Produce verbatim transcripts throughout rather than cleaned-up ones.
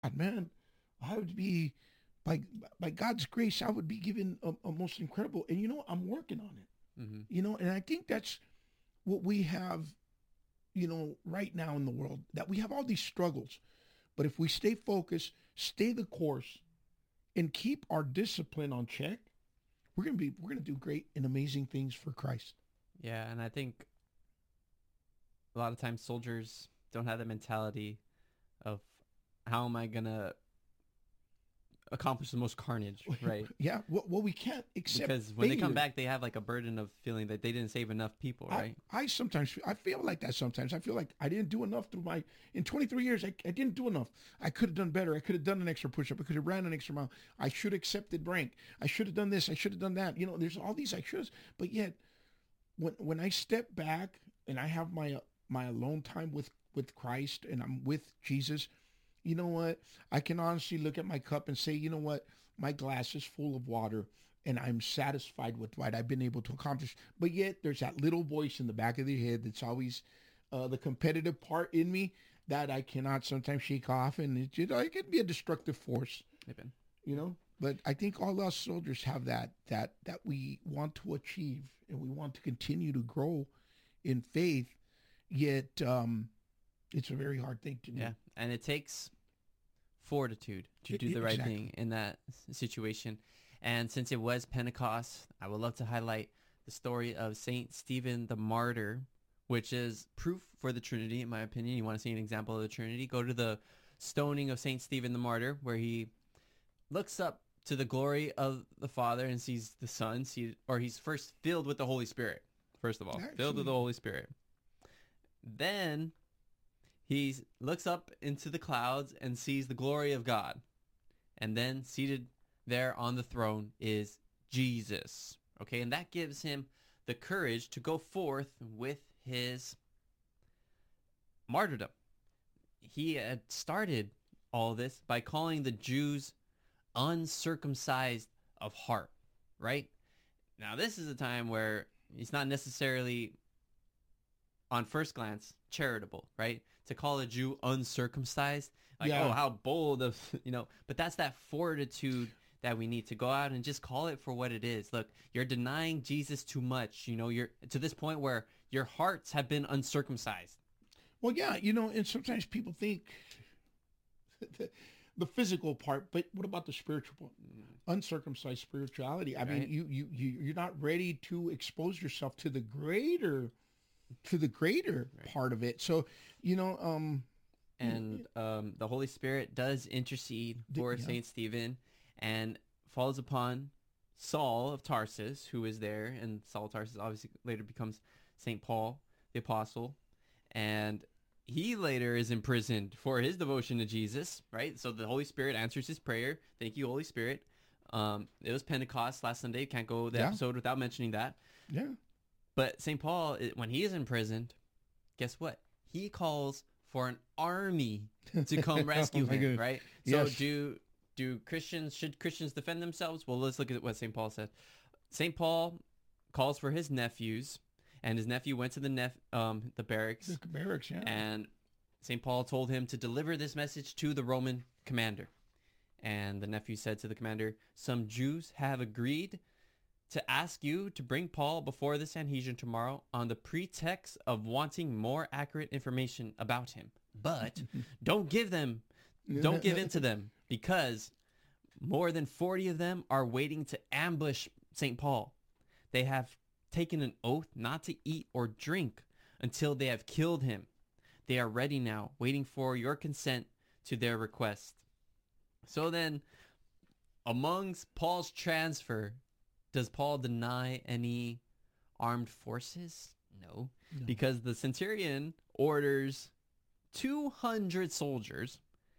man, I would be by by God's grace, I would be given a, a most incredible. And you know, I'm working on it. Mm-hmm. You know, and I think that's what we have. You know, right now in the world, that we have all these struggles, but if we stay focused, stay the course, and keep our discipline on check, we're gonna be we're gonna do great and amazing things for Christ. Yeah, and I think a lot of times soldiers don't have the mentality of how am I gonna accomplish the most carnage, right? Yeah, well, well, we can't accept Because when they come failure. back, they have like a burden of feeling that they didn't save enough people, I, right? I sometimes I feel like that. Sometimes I feel like I didn't do enough through my in twenty-three years. I, I didn't do enough. I could have done better. I could have done an extra push up. I could have ran an extra mile. I should have accepted rank. I should have done this. I should have done that. You know, there's all these I shoulds. But yet, when when I step back and I have my my alone time with with Christ and I'm with Jesus, you know what? I can honestly look at my cup and say, you know what? My glass is full of water and I'm satisfied with what I've been able to accomplish. But yet there's that little voice in the back of the head that's always uh, the competitive part in me that I cannot sometimes shake off. And it, you know, it can be a destructive force, Amen. you know. But I think all us soldiers have that, that, that we want to achieve and we want to continue to grow in faith. Yet um, it's a very hard thing to do. Yeah, and it takes fortitude to I- do I- the right exactly. thing in that s- situation. And since it was Pentecost, I would love to highlight the story of Saint Stephen the Martyr, which is proof for the Trinity, in my opinion. You want to see an example of the Trinity? Go to the stoning of Saint Stephen the Martyr, where he looks up to the glory of the Father and sees the Son, see, or he's first filled with the Holy Spirit, first of all, filled with Actually- the Holy Spirit. Then he looks up into the clouds and sees the glory of God. And then seated there on the throne is Jesus. Okay, and that gives him the courage to go forth with his martyrdom. He had started all this by calling the Jews uncircumcised of heart, right? Now, this is a time where he's not necessarily, on first glance, charitable, right? To call a Jew uncircumcised, like, Yeah. oh, how bold of, you know, but that's that fortitude that we need to go out and just call it for what it is. Look, you're denying Jesus too much. You know, you're to this point where your hearts have been uncircumcised. Well, yeah, you know, and sometimes people think the, the physical part, but what about the spiritual part? Uncircumcised spirituality. I mean, Right. you, you you you're not ready to expose yourself to the greater to the greater Right. part of it. So, you know, um And um, the Holy Spirit does intercede D- for yeah. Saint Stephen and falls upon Saul of Tarsus, who is there. And Saul of Tarsus obviously later becomes Saint Paul, the apostle. And he later is imprisoned for his devotion to Jesus, right? So the Holy Spirit answers his prayer. Thank you, Holy Spirit. Um, it was Pentecost last Sunday. Can't go the Yeah. episode without mentioning that. yeah. But Saint Paul, i- when he is imprisoned, guess what? He calls for an army to come rescue Oh my him, goodness. right? So Yes. do do Christians should Christians defend themselves? Well, let's look at what Saint Paul said. Saint Paul calls for his nephews, and his nephew went to the nep- um the barracks, The barracks, yeah. and Saint Paul told him to deliver this message to the Roman commander. And the nephew said to the commander, "Some Jews have agreed to ask you to bring Paul before the Sanhedrin tomorrow on the pretext of wanting more accurate information about him. But don't give them, don't give in to them, because more than forty of them are waiting to ambush Saint Paul. They have taken an oath not to eat or drink until they have killed him. They are ready now, waiting for your consent to their request." So then, amongst Paul's transfer, does Paul deny any armed forces? No, No. because the centurion orders two hundred soldiers,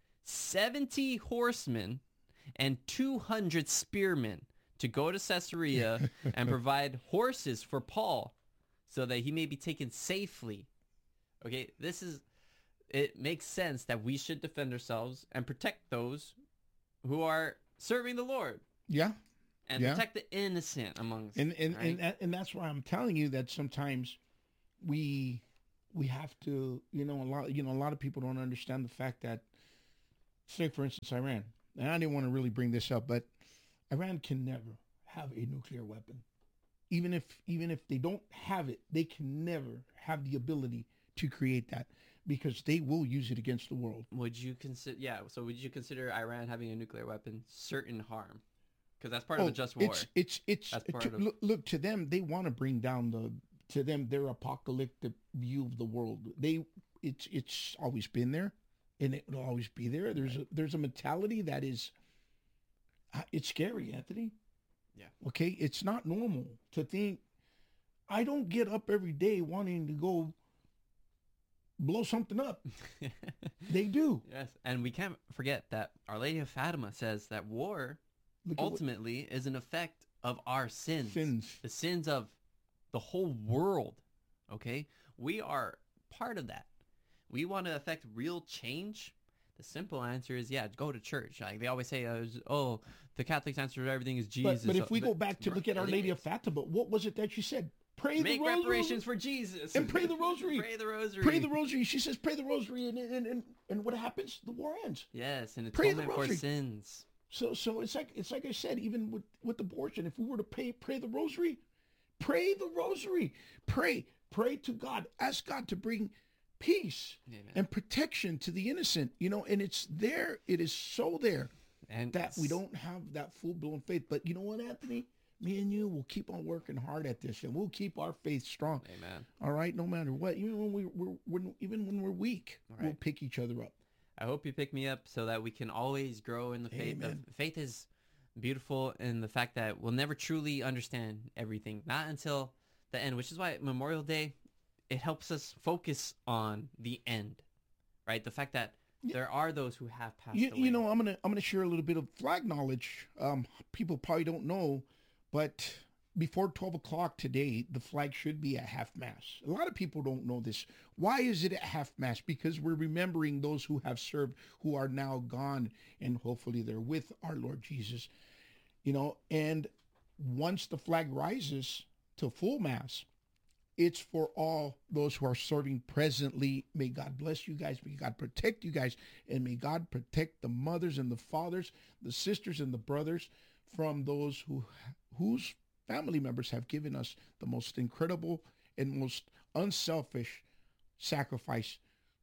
seventy horsemen, and two hundred spearmen to go to Caesarea and provide horses for Paul so that he may be taken safely. Okay, this is, it makes sense that we should defend ourselves and protect those who are serving the Lord Yeah. and Yeah. protect the innocent amongst. And and, right? and and and that's why I'm telling you that sometimes we we have to, you know, a lot you know, a lot of people don't understand the fact that say for instance Iran, and I didn't want to really bring this up, but Iran can never have a nuclear weapon. Even if even if they don't have it, they can never have the ability to create that because they will use it against the world. Would you consider? Yeah. So would you consider Iran having a nuclear weapon certain harm? Because that's part oh, of a just war. It's it's it's That's part to, of- look, look to them. They want to bring down the to them their apocalyptic view of the world. They it's it's always been there, and it will always be there. There's a, there's a mentality that is uh, it's scary, Anthony. Yeah. Okay, it's not normal to think. I don't get up every day wanting to go blow something up. They do. Yes, and we can't forget that Our Lady of Fatima says that war Look at what- ultimately is an effect of our sins. Sins. The sins of the whole world. Okay? We are part of that. We want to affect real change. The simple answer is, yeah, go to church. Like they always say, uh, oh, the Catholics' answer to everything is Jesus. But, but if we Uh, go back to look at Our Lady of Fatima, what was it that she said? Pray make the rosary reparations for Jesus. and pray the rosary. Pray the rosary. Pray the rosary. She says, pray the rosary, and and, and, and what happens? The war ends. Yes, and Pray the atonement for rosary. sins. So so it's like it's like I said, even with, with abortion, if we were to pray pray the rosary, pray the rosary, pray pray to God, ask God to bring peace Amen. and protection to the innocent. You know, and it's there. It is so there And that we s- don't have that full blown faith. But you know what, Anthony? Me and you will keep on working hard at this, and we'll keep our faith strong. Amen. All right, no matter what, even when we, we're when, even when we're weak, All we'll right. pick each other up. I hope you pick me up so that we can always grow in the faith. The Amen. faith is beautiful in the fact that we'll never truly understand everything, not until the end, which is why Memorial Day, it helps us focus on the end, right? The fact that Yeah. there are those who have passed You, away. you know, I'm gonna I'm gonna share a little bit of flag knowledge. Um, people probably don't know, but before twelve o'clock today, the flag should be at half mast. A lot of people don't know this. Why is it at half mast? Because we're remembering those who have served, who are now gone, and hopefully they're with our Lord Jesus. You know, and once the flag rises to full mast, it's for all those who are serving presently. May God bless you guys. May God protect you guys. And may God protect the mothers and the fathers, the sisters and the brothers from those who whose family members have given us the most incredible and most unselfish sacrifice.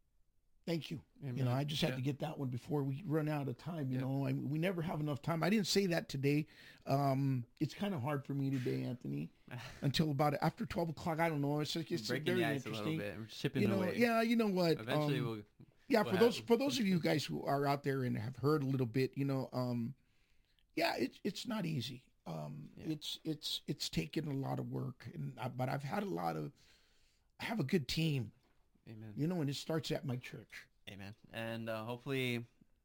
Thank you. You know, Amen. I just had Yeah. to get that one before we run out of time. You Yeah. know, I, we never have enough time. I didn't say that today. Um, it's kind of hard for me today, Anthony, until about after twelve o'clock. I don't know. It's, it's Breaking very the ice a little interesting. bit. We're chipping You know, away. yeah, you know what? Eventually um, we'll... yeah, we'll for those have- for those of you guys who are out there and have heard a little bit, you know, um, yeah, it's it's not easy. Um, Yeah. It's it's it's taken a lot of work, and I, but I've had a lot of. I have a good team, Amen. you know, and it starts at my church. Amen. And uh, hopefully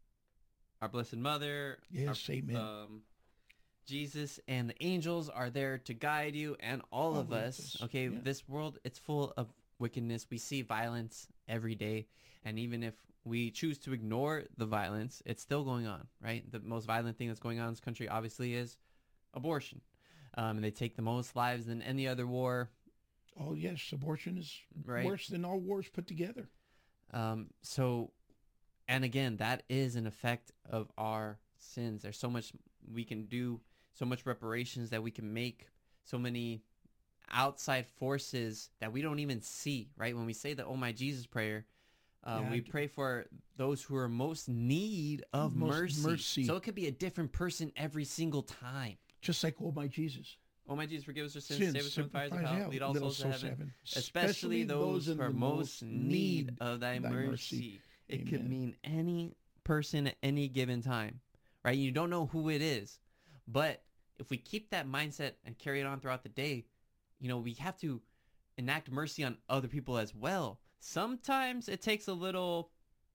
our Blessed Mother, Yes, our, amen. um, Jesus and the angels are there to guide you and all of Always us. is, Okay, yeah. this world, it's full of wickedness. We see violence every day. And even if we choose to ignore the violence, it's still going on, right? The most violent thing that's going on in this country obviously is abortion. Um, and they take the most lives than any other war. Oh yes, abortion is Right. worse than all wars put together. Um, so, and again, that is an effect of our sins. There's so much we can do, so much reparations that we can make, so many outside forces that we don't even see, right? When we say the Oh My Jesus prayer, um, Yeah, we I- pray for those who are most need of Most mercy. mercy. So it could be a different person every single time. Just like oh my Jesus, Oh my Jesus, forgive us our sins, Sins, save us from fires of simplifies hell, hell, lead all lead all souls to souls to heaven, heaven, especially those in who are the most need of thy, thy mercy. mercy. It could Amen. mean any person at any given time, right? You don't know who it is, but if we keep that mindset and carry it on throughout the day, you know, we have to enact mercy on other people as well. Sometimes it takes a little,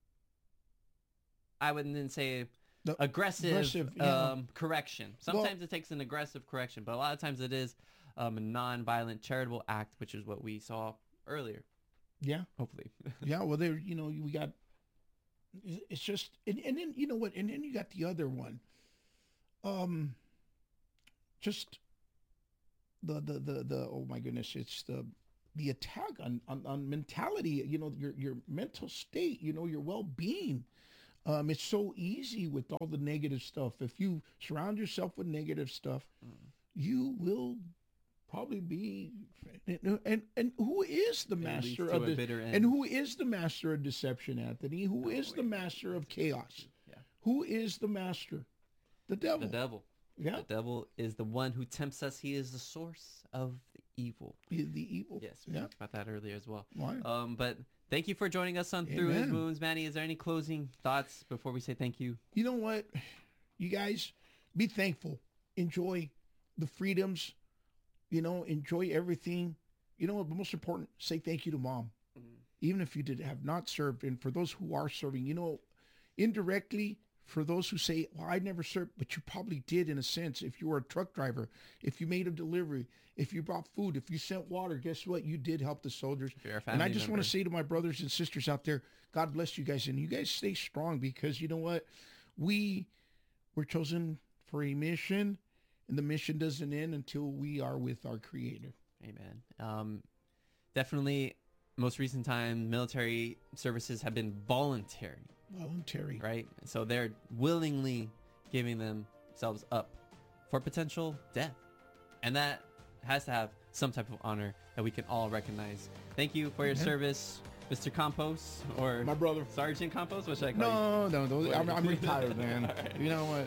I wouldn't say The- aggressive, aggressive, yeah. um, correction. Sometimes it takes an aggressive correction, but a lot of times it is um, a non-violent charitable act, which is what we saw earlier, Yeah, hopefully. yeah. Well, there, you know, we got. It's just, and, and then you know what, and then you got the other one. Um. Just. The the the the oh my goodness! It's the the attack on on, on mentality. You know, your your mental state. You know, your well being. Um, it's so easy with all the negative stuff. If you surround yourself with negative stuff, Mm. you will probably be. And and who is the It leads master to of a the bitter end. and who is the master of deception, Anthony? Who Oh, is the wait. master of chaos? Yeah. Who is the master? The devil. The devil. Yeah, The devil is the one who tempts us. He is the source of the evil. the the evil. Yes, we Yeah. talked about that earlier as well. Why? Um, but thank you for joining us on Through His Amen. Wounds, Manny. Is there any closing thoughts before we say thank you? You know what? You guys, be thankful. Enjoy the freedoms. You know, enjoy everything. You know what? Most important, say thank you to mom. Even if you did have not served. And for those who are serving, you know, indirectly, for those who say, well, I never served, but you probably did in a sense. If you were a truck driver, if you made a delivery, if you brought food, if you sent water, guess what? You did help the soldiers. If you're a And I family just want member. to say to my brothers and sisters out there, God bless you guys. And you guys stay strong, because you know what? We were chosen for a mission, and the mission doesn't end until we are with our Creator. Amen. Um, definitely, most recent time, military services have been voluntary, Voluntary. right? So they're willingly giving themselves up for potential death. And that has to have some type of honor that we can all recognize. Thank you for your Amen. service, Mister Campos, or My brother. Sergeant Campos. What should I call you? No, no, no. I'm, I'm retired, man. All right. You know what?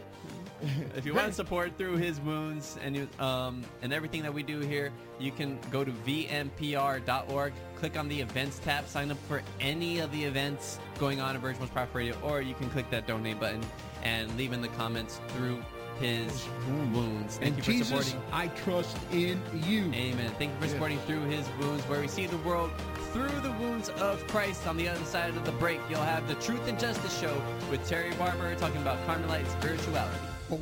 If you want to support Through His Wounds and you, um and everything that we do here, you can go to v m p r dot org, click on the events tab, sign up for any of the events going on at Virgin Most Powerful Radio, or you can click that donate button and leave in the comments Through His Wounds. Thank And you for Jesus, supporting. I trust in you. Amen. Thank you for Yeah. supporting Through His Wounds, where we see the world through the wounds of Christ. On the other side of the break, you'll have the Truth and Justice Show with Terry Barber talking about Carmelite spirituality. Oh,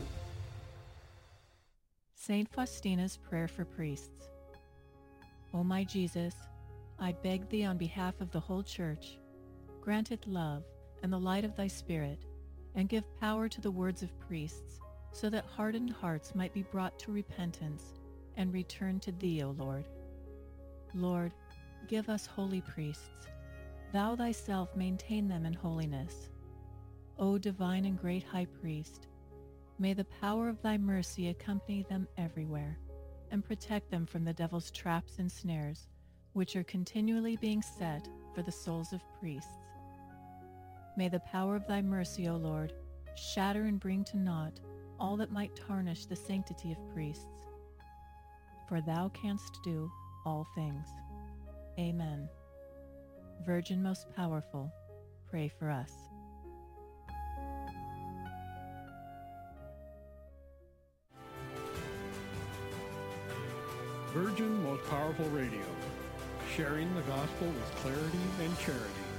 Saint Faustina's Prayer for Priests. O my Jesus, I beg thee on behalf of the whole Church, grant it love and the light of thy Spirit, and give power to the words of priests, so that hardened hearts might be brought to repentance and return to thee, O Lord. Lord, give us holy priests. Thou thyself maintain them in holiness. O divine and great High Priest, may the power of thy mercy accompany them everywhere, and protect them from the devil's traps and snares, which are continually being set for the souls of priests. May the power of thy mercy, O Lord, shatter and bring to naught all that might tarnish the sanctity of priests. For thou canst do all things. Amen. Virgin most powerful, pray for us. Virgin Most Powerful Radio, sharing the gospel with clarity and charity.